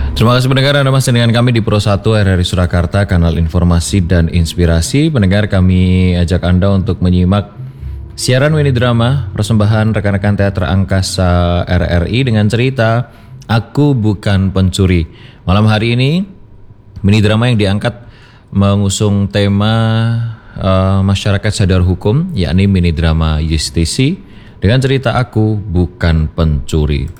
Terima kasih pendengar, Anda masih dengan kami di Pro 1 RRI Surakarta, kanal informasi dan inspirasi. Pendengar, kami ajak Anda untuk menyimak siaran mini drama persembahan rekan-rekan teater angkasa RRI dengan cerita Aku Bukan Pencuri. Malam hari ini mini drama yang diangkat mengusung tema masyarakat sadar hukum, yakni mini drama Justisi dengan cerita Aku Bukan Pencuri.